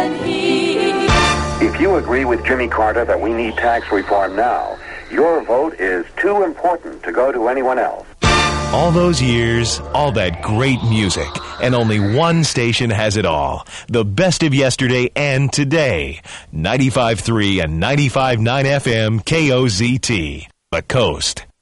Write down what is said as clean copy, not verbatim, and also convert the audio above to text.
than he. If you agree with Jimmy Carter that we need tax reform now, your vote is too important to go to anyone else. All those years, all that great music, and only one station has it all. The best of yesterday and today. 95.3 and 95.9 FM KOZT. The Coast.